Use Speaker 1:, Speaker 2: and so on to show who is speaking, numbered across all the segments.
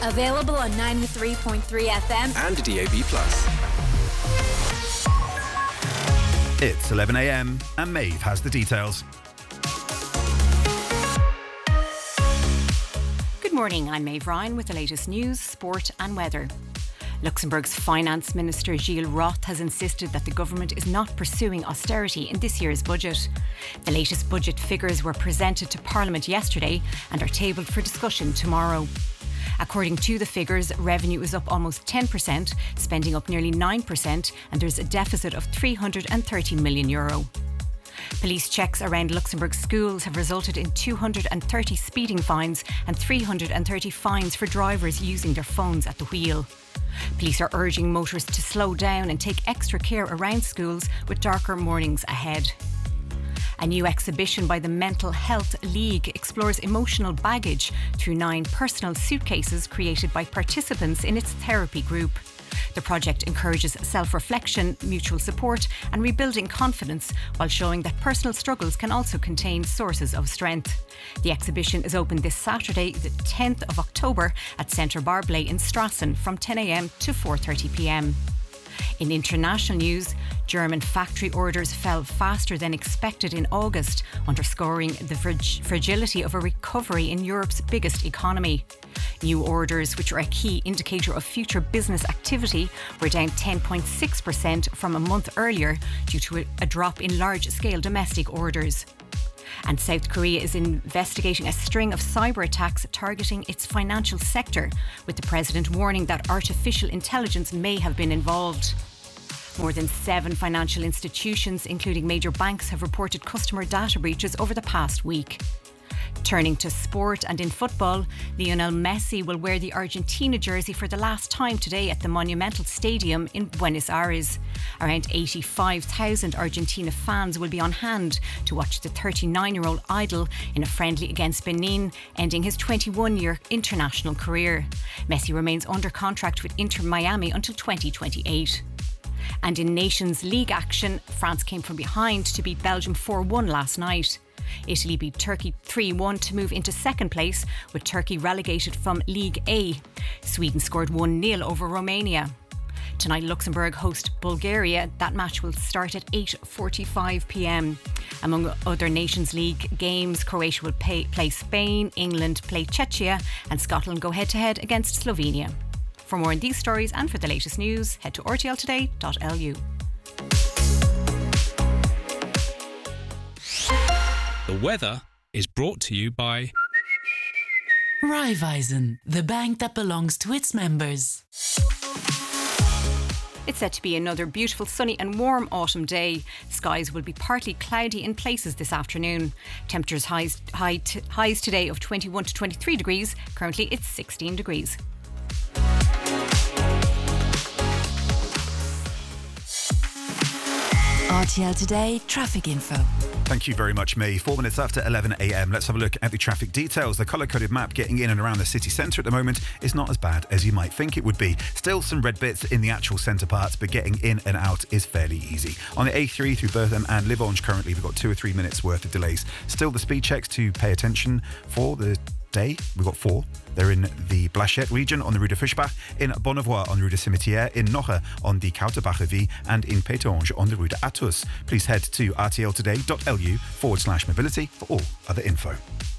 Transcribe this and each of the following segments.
Speaker 1: Available on 93.3 FM
Speaker 2: and DAB+.
Speaker 3: It's 11 a.m. and Maeve has the details.
Speaker 4: Good morning, I'm Maeve Ryan with the latest news, sport and weather. Luxembourg's Finance Minister Gilles Roth has insisted that the government is not pursuing austerity in this year's budget. The latest budget figures were presented to Parliament yesterday and are tabled for discussion tomorrow. According to the figures, revenue is up almost 10%, spending up nearly 9%, and there's a deficit of €330 million. Police checks around Luxembourg schools have resulted in 230 speeding fines and 330 fines for drivers using their phones at the wheel. Police are urging motorists to slow down and take extra care around schools with darker mornings ahead. A new exhibition by the Mental Health League explores emotional baggage through 9 personal suitcases created by participants in its therapy group. The project encourages self-reflection, mutual support and rebuilding confidence while showing that personal struggles can also contain sources of strength. The exhibition is open this Saturday, the 10th of October at Centre Barblay in Strassen from 10 a.m. to 4:30 p.m. In international news, German factory orders fell faster than expected in August, underscoring the fragility of a recovery in Europe's biggest economy. New orders, which are a key indicator of future business activity, were down 10.6% from a month earlier due to a drop in large-scale domestic orders. And South Korea is investigating a string of cyber attacks targeting its financial sector, with the president warning that artificial intelligence may have been involved. More than 7 financial institutions, including major banks, have reported customer data breaches over the past week. Turning to sport and in football, Lionel Messi will wear the Argentina jersey for the last time today at the Monumental Stadium in Buenos Aires. Around 85,000 Argentina fans will be on hand to watch the 39-year-old idol in a friendly against Benin, ending his 21-year international career. Messi remains under contract with Inter Miami until 2028. And in Nations League action, France came from behind to beat Belgium 4-1 last night. Italy beat Turkey 3-1 to move into second place, with Turkey relegated from League A. Sweden scored 1-0 over Romania. Tonight, Luxembourg host Bulgaria. That match will start at 8:45 p.m. Among other Nations League games, Croatia will play Spain, England play Czechia, and Scotland go head-to-head against Slovenia. For more on these stories and for the latest news, head to rtltoday.lu.
Speaker 5: The weather is brought to you by
Speaker 6: Raiffeisen, the bank that belongs to its members.
Speaker 4: It's set to be another beautiful sunny and warm autumn day. Skies will be partly cloudy in places this afternoon. Temperatures highs today of 21 to 23 degrees. Currently it's 16 degrees.
Speaker 6: RTL Today traffic info.
Speaker 3: Thank you very much, May. 4 minutes after 11 a.m. Let's have a look at the traffic details. The colour-coded map getting in and around the city centre at the moment is not as bad as you might think it would be. Still some red bits in the actual centre parts, but getting in and out is fairly easy. On the A3 through Bertham and Livange currently, we've got 2 or 3 minutes worth of delays. Still the speed checks to pay attention for the day. We've got 4. They're in the Blachette region on the Rue de Fischbach, in Bonnevoie on the Rue de Cimetière, in Noche on the Kouterbacher Vie, and in Pétange on the Rue de Athos. Please head to rtltoday.lu/mobility for all other info.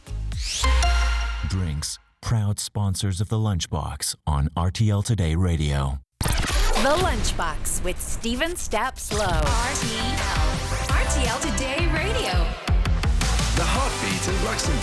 Speaker 7: Drinks, proud sponsors of The Lunchbox on RTL Today Radio.
Speaker 1: The Lunchbox with Stephen Staps Lowe. RTL Today Radio.
Speaker 2: The heartbeat of Luxembourg.